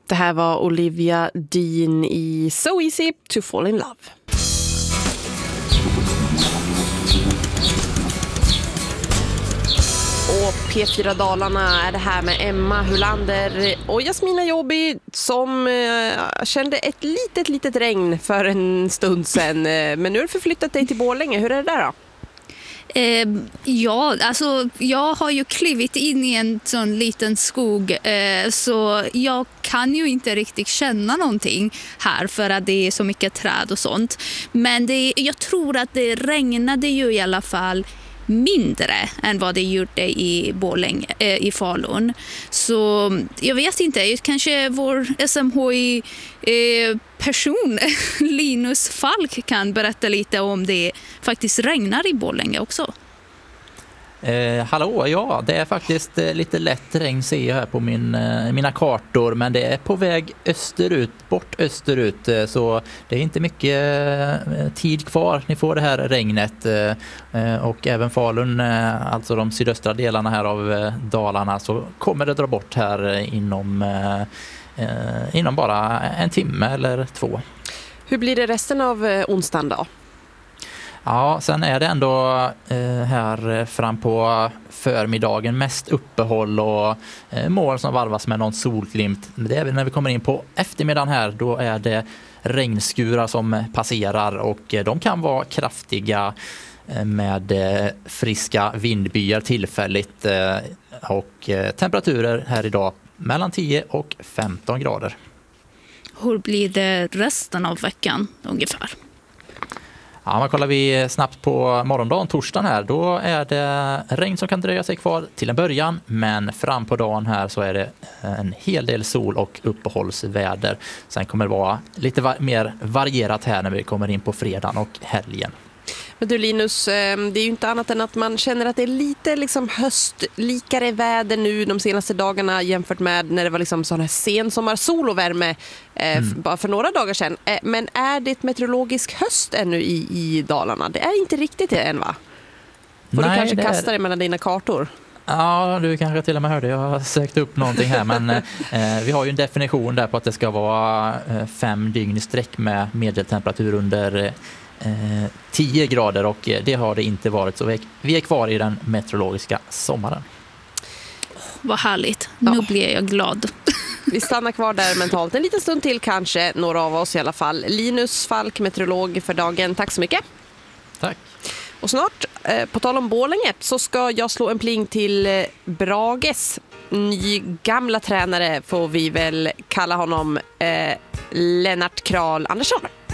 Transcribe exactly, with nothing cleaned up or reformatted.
Det här var Olivia Dean i So Easy to Fall in Love. Och P fyra Dalarna är det här med Emma Hulander och Jasmina Jobi som eh, kände ett litet, litet regn för en stund sedan. Men nu har du förflyttat dig till Borlänge. Hur är det där då? Eh, ja, alltså jag har ju klivit in i en sån liten skog eh, så jag kan ju inte riktigt känna någonting här för att det är så mycket träd och sånt. Men det, jag tror att det regnade ju i alla fall mindre än vad det gjorde i Borlänge, eh, i Falun. Så jag vet inte, kanske vår S M H I eh, person Linus Falk kan berätta lite om det faktiskt regnar i Borlänge också. Eh, hallå, ja, det är faktiskt eh, lite lätt regn ser jag här på min, eh, mina kartor, men det är på väg österut, bort österut, eh, så det är inte mycket eh, tid kvar. Ni får det här regnet eh, och även Falun, eh, alltså de sydöstra delarna här av eh, Dalarna, så kommer det dra bort här eh, inom, eh, eh, inom bara en timme eller två. Hur blir det resten av eh, onsdagen då? Ja, sen är det ändå eh, här fram på förmiddagen mest uppehåll och eh, moln som varvas med någon solglimt. Det är när vi kommer in på eftermiddagen här, då är det regnskurar som passerar och eh, de kan vara kraftiga eh, med eh, friska vindbyar tillfälligt eh, och eh, temperaturer här idag mellan tio och femton grader. Hur blir det resten av veckan ungefär? Ja, men kollar vi snabbt på morgondagen, torsdagen här, då är det regn som kan dröja sig kvar till en början, men fram på dagen här så är det en hel del sol och uppehållsväder. Sen kommer det vara lite va- mer varierat här när vi kommer in på fredagen och helgen. Men du Linus, det är ju inte annat än att man känner att det är lite liksom höstlikare väder nu de senaste dagarna jämfört med när det var liksom sån här sensommarsol och värme eh, mm. bara för några dagar sedan. Eh, men är det meteorologisk höst ännu i, i Dalarna? Det är inte riktigt det än, va? Får Nej, du kanske kasta det mellan dina kartor? Ja, du kanske till och med hörde. Jag har sökt upp någonting här, men eh, vi har ju en definition där på att det ska vara eh, fem dygn i sträck med medeltemperatur under Eh, tio grader, och det har det inte varit, så vi är, vi är kvar i den meteorologiska sommaren. Vad härligt, nu ja. blir jag glad. Vi stannar kvar där mentalt en liten stund till, kanske några av oss i alla fall. Linus Falk, meteorolog för dagen, tack så mycket. Tack. Och snart, eh, på tal om Borlänge, så ska jag slå en pling till eh, Brages ny gamla tränare, får vi väl kalla honom, eh, Lennart Kral Andersson.